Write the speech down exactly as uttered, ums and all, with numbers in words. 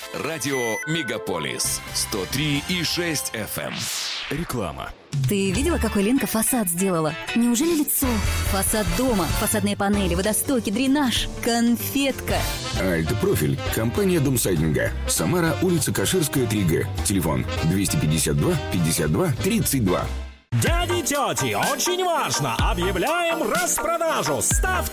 Радио Мегаполис сто три и шесть эф эм. Реклама. Ты видела, какой Ленка фасад сделала? Неужели лицо? Фасад дома, фасадные панели, водостоки, дренаж, конфетка. Альт-профиль. Компания Домсайдинга. Самара, улица Каширская, три Г. Телефон двести пятьдесят два пятьдесят два тридцать два. Дяди, тети, очень важно! Объявляем распродажу! Ставьте